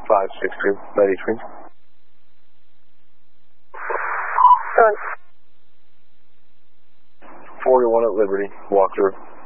562, 93. Go on. 41 at Liberty, walk through.